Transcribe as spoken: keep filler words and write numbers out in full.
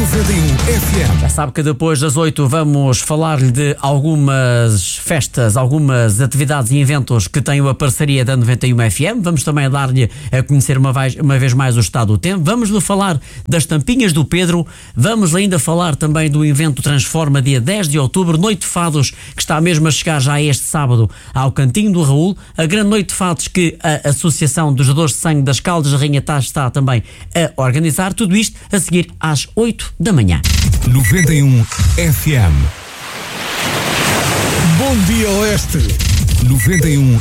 noventa e um F M. Já sabe que depois das oito vamos falar-lhe de algumas festas, algumas atividades e eventos que têm a parceria da noventa e um F M. Vamos também dar-lhe a conhecer uma vez, uma vez mais o estado do tempo. Vamos-lhe falar das tampinhas do Pedro. Vamos ainda falar também do evento Transforma, dia dez de outubro, Noite de Fados, que está mesmo a chegar já este sábado ao Cantinho do Raul. A grande Noite de Fados que a Associação dos Doadores de Sangue das Caldas da Rainha está, está também a organizar. Tudo isto a seguir às oito da manhã. noventa e um F M. Bom dia, Oeste. noventa e um